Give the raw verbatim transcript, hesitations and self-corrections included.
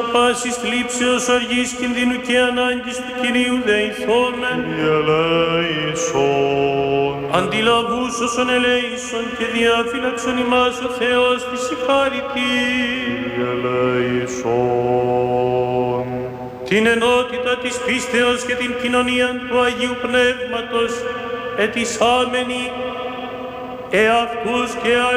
πάσης θλίψεως, οργής, κινδύνου και ανάγκης του Κυρίου δεηθόμεν. Ελέησον. Αντιλαβούς όσων ελέησον και διαφύλαξον ημάς ο Θεός της η χάρητη. Ελέησον. Την ενότητα της πίστεως και την κοινωνία του Αγίου Πνεύματος ετισάμενοι εαυτούς και